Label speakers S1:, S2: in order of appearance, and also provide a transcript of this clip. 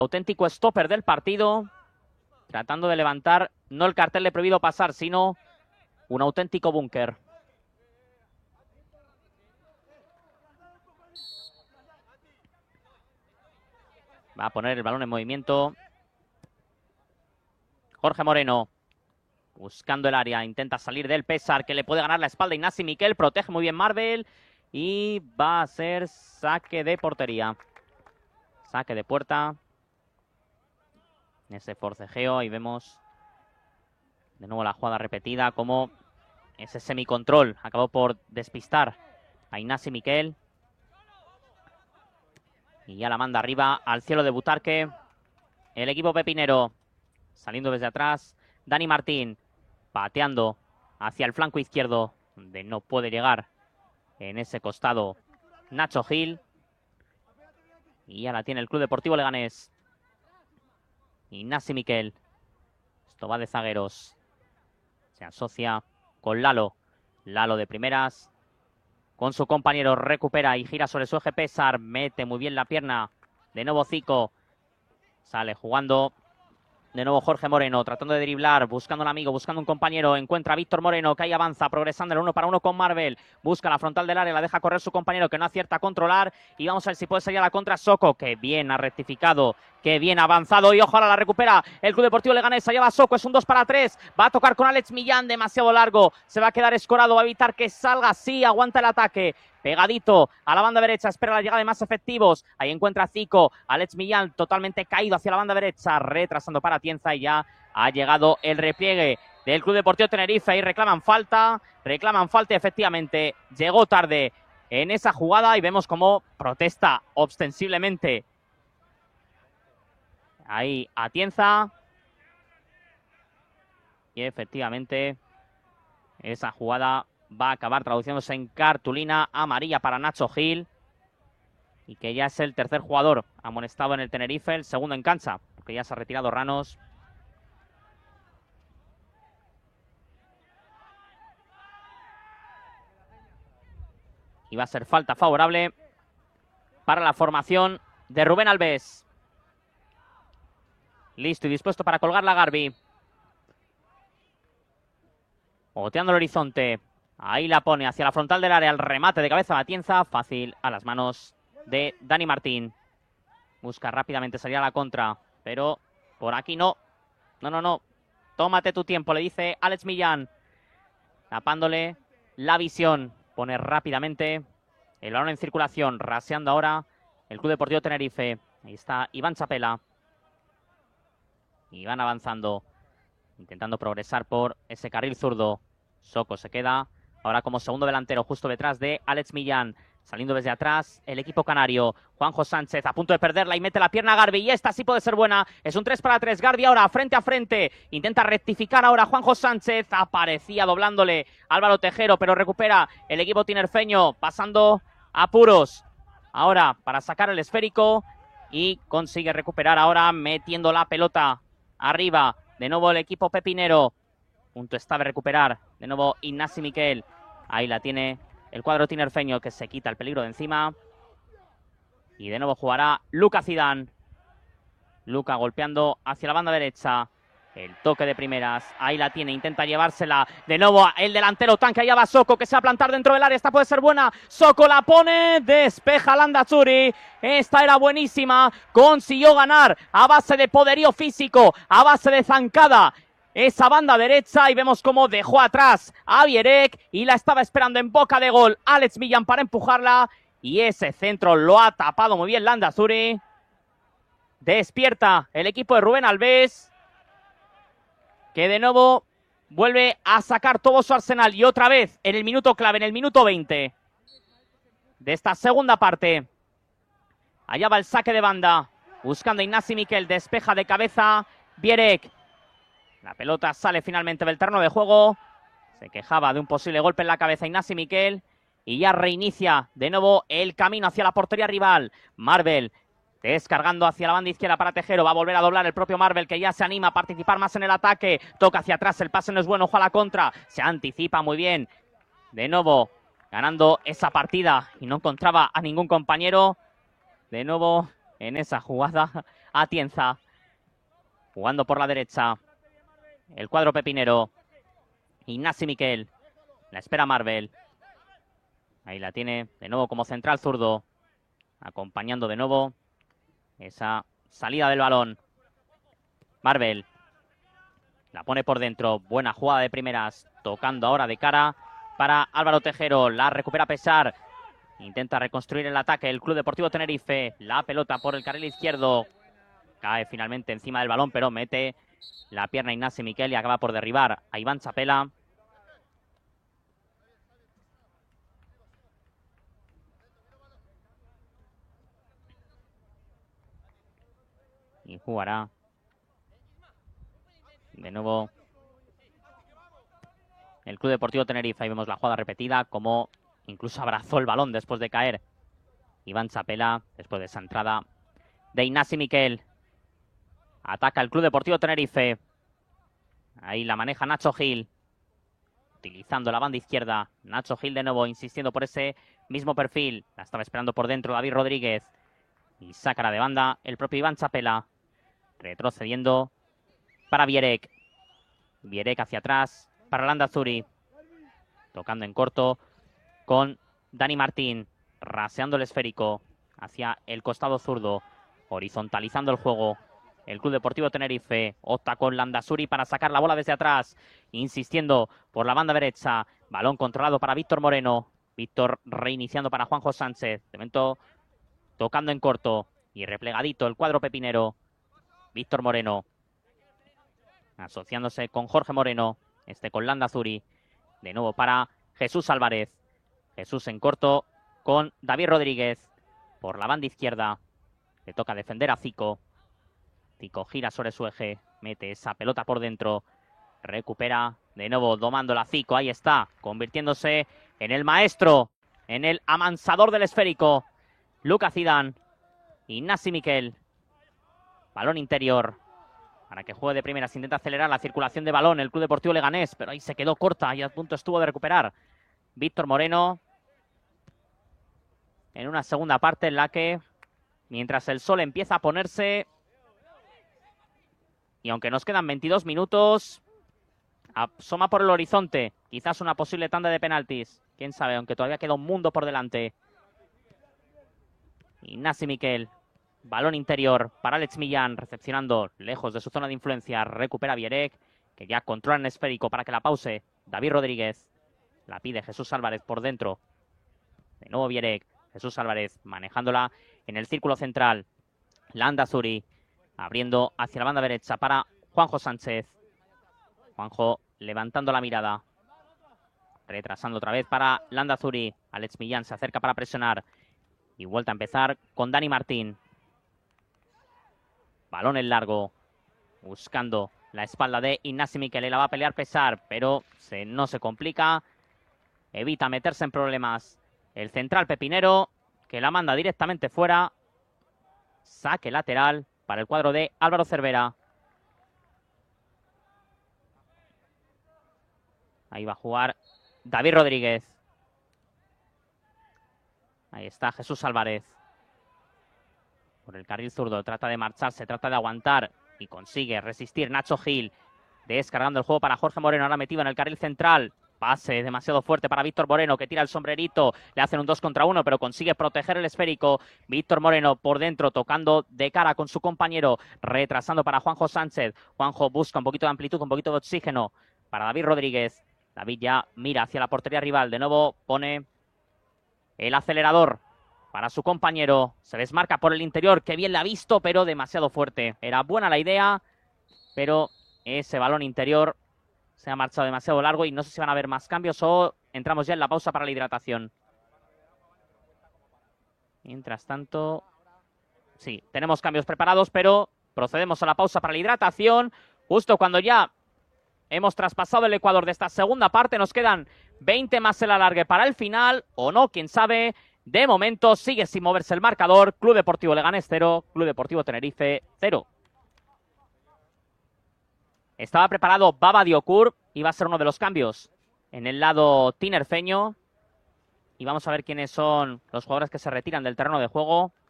S1: Auténtico stopper del partido, tratando de levantar no el cartel de prohibido pasar, sino un auténtico búnker. Va a poner el balón en movimiento. Jorge Moreno, buscando el área, intenta salir del Pésar, que le puede ganar la espalda. Ignasi Miquel, protege muy bien Marvel. Y va a ser saque de portería. Saque de puerta. Ese forcejeo, ahí vemos de nuevo la jugada repetida, como ese semicontrol acabó por despistar a Ignasi Miquel. Y ya la manda arriba al cielo de Butarque. El equipo pepinero saliendo desde atrás. Dani Martín pateando hacia el flanco izquierdo, donde no puede llegar en ese costado Nacho Gil. Y ya la tiene el Club Deportivo Leganés. Ignasi Miquel. Esto va de zagueros. Se asocia con Lalo. Lalo de primeras. Con su compañero recupera y gira sobre su eje Pésar. Mete muy bien la pierna. De nuevo Zico. Sale jugando. De nuevo Jorge Moreno, tratando de driblar, buscando un amigo, buscando un compañero. Encuentra a Víctor Moreno, que ahí avanza, progresando en el 1 para 1 con Marvel. Busca la frontal del área, la deja correr su compañero, que no acierta a controlar. Y vamos a ver si puede salir a la contra Soko, que bien ha rectificado, que bien ha avanzado. Y ojalá la recupera el Club Deportivo Leganés. Allá va Soko, es un 2 para 3. Va a tocar con Alex Millán, demasiado largo. Se va a quedar escorado, va a evitar que salga. Sí, aguanta el ataque. Pegadito a la banda derecha, espera la llegada de más efectivos. Ahí encuentra a Zico, Alex Millán totalmente caído hacia la banda derecha, retrasando para Atienza y ya ha llegado el repliegue del Club Deportivo Tenerife y reclaman falta efectivamente. Llegó tarde en esa jugada y vemos cómo protesta ostensiblemente ahí Atienza. Y efectivamente esa jugada va a acabar traduciéndose en cartulina amarilla para Nacho Gil. Y que ya es el tercer jugador amonestado en el Tenerife, el segundo en cancha, porque ya se ha retirado Ranos. Y va a ser falta favorable para la formación de Rubén Alves. Listo y dispuesto para colgar la Garbi. Oteando el horizonte. Ahí la pone hacia la frontal del área. El remate de cabeza de Atienza. Fácil a las manos de Dani Martín. Busca rápidamente salir a la contra. Pero por aquí no. No. Tómate tu tiempo, le dice Alex Millán. Tapándole la visión. Pone rápidamente el balón en circulación. Raseando ahora el Club Deportivo Tenerife. Ahí está Iván Chapela. Y van avanzando. Intentando progresar por ese carril zurdo. Soko se queda ahora como segundo delantero justo detrás de Alex Millán. Saliendo desde atrás el equipo canario. Juanjo Sánchez a punto de perderla y mete la pierna a Garbi. Y esta sí puede ser buena. Es un 3 para 3. Garbi ahora frente a frente. Intenta rectificar ahora Juanjo Sánchez. Aparecía doblándole Álvaro Tejero, pero recupera el equipo tinerfeño. Pasando apuros. Ahora para sacar el esférico. Y consigue recuperar ahora metiendo la pelota arriba. De nuevo el equipo pepinero. Punto está de recuperar. De nuevo Ignasi Miquel. Ahí la tiene el cuadro tinerfeño, que se quita el peligro de encima. Y de nuevo jugará Luca Zidane. Luca golpeando hacia la banda derecha. El toque de primeras. Ahí la tiene. Intenta llevársela. De nuevo el delantero tanque. Allá va Soko, que se va a plantar dentro del área. Esta puede ser buena. Soko la pone. Despeja Landazuri. Esta era buenísima. Consiguió ganar a base de poderío físico. A base de zancada. Esa banda derecha y vemos cómo dejó atrás a Vierek y la estaba esperando en boca de gol Alex Millán para empujarla y ese centro lo ha tapado muy bien Landazuri. Despierta el equipo de Rubén Alves, que de nuevo vuelve a sacar todo su arsenal y otra vez en el minuto clave, en el minuto 20 de esta segunda parte. Allá va el saque de banda, buscando a Ignasi Miquel, despeja de cabeza Vierek. La pelota sale finalmente del terreno de juego. Se quejaba de un posible golpe en la cabeza Ignasi Miquel. Y ya reinicia de nuevo el camino hacia la portería rival. Marvel descargando hacia la banda izquierda para Tejero. Va a volver a doblar el propio Marvel, que ya se anima a participar más en el ataque. Toca hacia atrás, el pase no es bueno, ojo a la contra. Se anticipa muy bien. De nuevo ganando esa partida y no encontraba a ningún compañero. De nuevo en esa jugada Atienza. Jugando por la derecha. El cuadro pepinero. Ignasi Miquel. La espera Marvel. Ahí la tiene de nuevo como central zurdo. Acompañando de nuevo esa salida del balón. Marvel. La pone por dentro. Buena jugada de primeras. Tocando ahora de cara para Álvaro Tejero. La recupera Pesar. Intenta reconstruir el ataque el Club Deportivo Tenerife. La pelota por el carril izquierdo. Cae finalmente encima del balón, pero mete la pierna Ignasi Miquel y acaba por derribar a Iván Chapela. Y jugará de nuevo el Club Deportivo Tenerife. Ahí vemos la jugada repetida, como incluso abrazó el balón después de caer Iván Chapela, después de esa entrada de Ignasi Miquel. Ataca el Club Deportivo Tenerife. Ahí la maneja Nacho Gil. Utilizando la banda izquierda. Nacho Gil de nuevo, insistiendo por ese mismo perfil. La estaba esperando por dentro David Rodríguez. Y saca de banda el propio Iván Chapela. Retrocediendo para Vierek. Vierek hacia atrás para Landazuri. Tocando en corto con Dani Martín. Raseando el esférico hacia el costado zurdo. Horizontalizando el juego. El Club Deportivo Tenerife opta con Landazuri para sacar la bola desde atrás. Insistiendo por la banda derecha. Balón controlado para Víctor Moreno. Víctor reiniciando para Juanjo Sánchez. De momento tocando en corto. Y replegadito el cuadro pepinero. Víctor Moreno. Asociándose con Jorge Moreno. Con Landazuri. De nuevo para Jesús Álvarez. Jesús en corto con David Rodríguez. Por la banda izquierda. Le toca defender a Zico. Zico gira sobre su eje. Mete esa pelota por dentro. Recupera de nuevo domándola Zico. Ahí está. Convirtiéndose en el maestro. En el amansador del esférico. Lucas Zidane. Ignasi Miquel. Balón interior. Para que juegue de primeras. Intenta acelerar la circulación de balón el Club Deportivo Leganés. Pero ahí se quedó corta y a punto estuvo de recuperar Víctor Moreno. En una segunda parte en la que, mientras el sol empieza a ponerse, y aunque nos quedan 22 minutos, asoma por el horizonte quizás una posible tanda de penaltis. Quién sabe, aunque todavía queda un mundo por delante. Ignasi Miquel. Balón interior para Alex Millán, recepcionando lejos de su zona de influencia. Recupera Vierek, que ya controla en esférico para que la pause David Rodríguez. La pide Jesús Álvarez por dentro. De nuevo Vierek. Jesús Álvarez manejándola en el círculo central. Landazuri abriendo hacia la banda derecha para Juanjo Sánchez. Juanjo levantando la mirada. Retrasando otra vez para Landazuri. Alex Millán se acerca para presionar. Y vuelta a empezar con Dani Martín. Balón en largo. Buscando la espalda de Ignasi Miquel. La va a pelear Pesar, pero no se complica. Evita meterse en problemas el central pepinero, que la manda directamente fuera. Saque lateral para el cuadro de Álvaro Cervera. Ahí va a jugar David Rodríguez. Ahí está Jesús Álvarez. Por el carril zurdo, trata de marcharse, trata de aguantar y consigue resistir Nacho Gil. Descargando el juego para Jorge Moreno, ahora metido en el carril central. Pase demasiado fuerte para Víctor Moreno, que tira el sombrerito. Le hacen un 2 contra 1, pero consigue proteger el esférico. Víctor Moreno por dentro, tocando de cara con su compañero. Retrasando para Juanjo Sánchez. Juanjo busca un poquito de amplitud, un poquito de oxígeno para David Rodríguez. David ya mira hacia la portería rival. De nuevo pone el acelerador para su compañero. Se desmarca por el interior. Que bien la ha visto, pero demasiado fuerte. Era buena la idea, pero ese balón interior se ha marchado demasiado largo y no sé si van a haber más cambios o entramos ya en la pausa para la hidratación. Mientras tanto, sí, tenemos cambios preparados, pero procedemos a la pausa para la hidratación. Justo cuando ya hemos traspasado el ecuador de esta segunda parte, nos quedan 20 más el alargue para el final, o no, quién sabe. De momento sigue sin moverse el marcador. Club Deportivo Leganés 0, Club Deportivo Tenerife 0. Estaba preparado Baba Diokur, iba a ser uno de los cambios en el lado tinerfeño. Y vamos a ver quiénes son los jugadores que se retiran del terreno de juego.